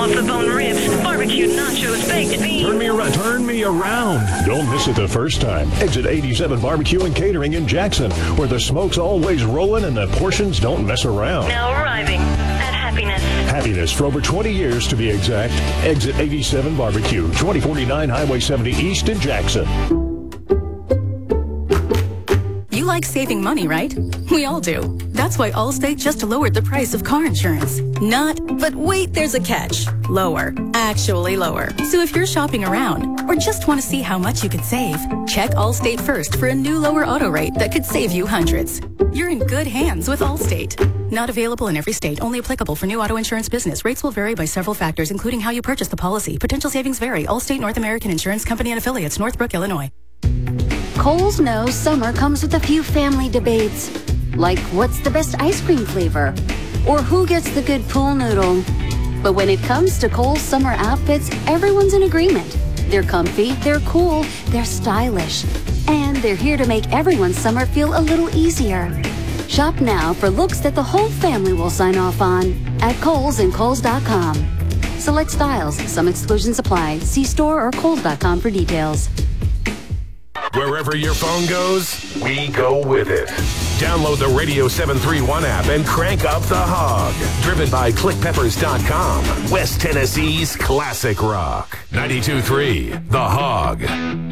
off-the-bone ribs, barbecue nachos, baked beans. Turn me around. Don't miss it the first time. Exit 87 Barbecue and Catering in Jackson, where the smoke's always rolling and the portions don't mess around. Now arriving at Happiness. Happiness for over 20 years to be exact. Exit 87 Barbecue, 2049 Highway 70 East in Jackson. You like saving money, right? We all do. That's why Allstate just lowered the price of car insurance. But wait, there's a catch. Lower. Actually lower. So if you're shopping around or just want to see how much you could save, check Allstate first for a new lower auto rate that could save you hundreds. You're in good hands with Allstate. Not available in every state. Only applicable for new auto insurance business. Rates will vary by several factors, including how you purchase the policy. Potential savings vary. Allstate North American Insurance Company and Affiliates, Northbrook, Illinois. Kohl's knows summer comes with a few family debates, like what's the best ice cream flavor, or who gets the good pool noodle. But when it comes to Kohl's summer outfits, everyone's in agreement. They're comfy, they're cool, they're stylish, and they're here to make everyone's summer feel a little easier. Shop now for looks that the whole family will sign off on at Kohl's and Kohl's.com. Select styles, some exclusions apply. See store or Kohl's.com for details. Wherever your phone goes, we go with it. Download the Radio 731 app and crank up the hog. Driven by ClickPeppers.com, West Tennessee's classic rock. 92.3 The Hog.